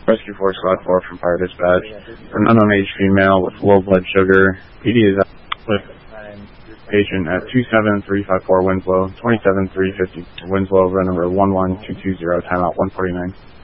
Rescue Force Squad 4 from Fire Dispatch. For an unknown age female with low blood sugar, PD is with patient at 27354 Winslow, 27350 Winslow, run number 11220, timeout 149.